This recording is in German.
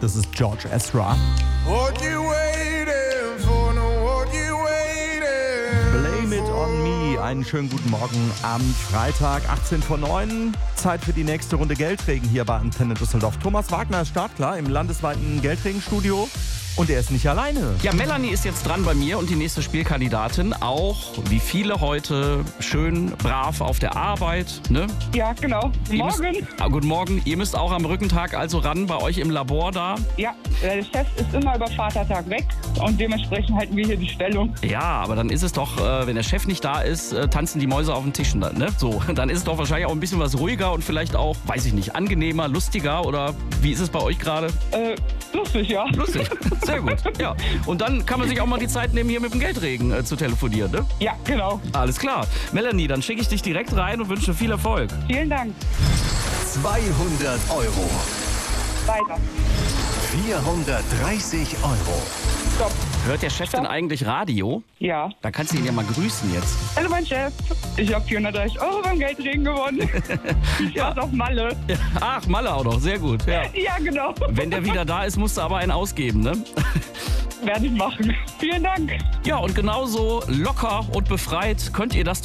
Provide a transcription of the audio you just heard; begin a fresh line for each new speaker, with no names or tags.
Das ist George Ezra.
What you waiting for? No, what you waiting
Blame it on me. Einen schönen guten Morgen am Freitag, 18:09. Zeit für die nächste Runde Geldregen hier bei Antenne Düsseldorf. Thomas Wagner ist startklar im landesweiten Geldregenstudio. Und er ist nicht alleine.
Ja, Melanie ist jetzt dran bei mir und die nächste Spielkandidatin. Auch, wie viele heute, schön brav auf der Arbeit. Ne?
Ja, genau.
Guten Morgen. Ihr müsst auch am Brückentag also ran, bei euch im Labor da.
Ja, der Chef ist immer über Vatertag weg und dementsprechend halten wir hier die Stellung.
Ja, aber dann ist es doch, wenn der Chef nicht da ist, tanzen die Mäuse auf den Tischen. Ne? So, dann ist es doch wahrscheinlich auch ein bisschen was ruhiger und vielleicht auch, weiß ich nicht, angenehmer, lustiger. Oder wie ist es bei euch gerade?
Lustig, ja.
Lustig. Sehr gut, ja. Und dann kann man sich auch mal die Zeit nehmen, hier mit dem Geldregen zu telefonieren, ne?
Ja, genau.
Alles klar. Melanie, dann schicke ich dich direkt rein und wünsche viel Erfolg.
Vielen Dank.
200 Euro.
Weiter.
430 Euro.
Stopp.
Hört der Chef denn eigentlich Radio?
Ja.
Da kannst du ihn ja mal grüßen jetzt.
Hallo, mein Chef. Ich habe 430 Euro beim Geldregen gewonnen. Ich
Ja.
war's auf Malle.
Ach, Malle auch noch, sehr gut. Ja.
Ja, genau.
Wenn der wieder da ist, musst du aber einen ausgeben, ne?
Werde ich machen. Vielen Dank.
Ja, und genauso locker und befreit könnt ihr das